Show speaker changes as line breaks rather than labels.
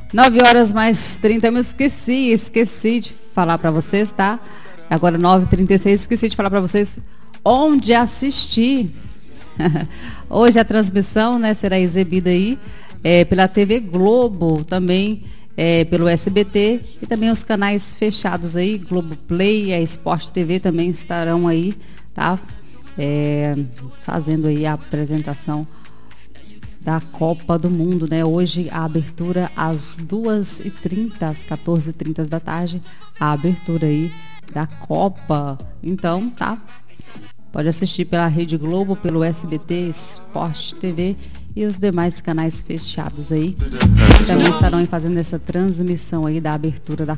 9 horas mais 30 minutos. Esqueci de falar para vocês, tá? Agora 9h36, esqueci de falar para vocês onde assistir. Hoje a transmissão, né, será exibida aí pela TV Globo, também pelo SBT e também os canais fechados aí, Globoplay e a Sport TV também estarão aí, tá? Fazendo aí a apresentação da Copa do Mundo, né? Hoje a abertura às 2h30, às 14h30 da tarde, a abertura aí da Copa. Então, tá? Pode assistir pela Rede Globo, pelo SBT, Sport TV e os demais canais fechados aí. Também estarão fazendo essa transmissão aí da abertura da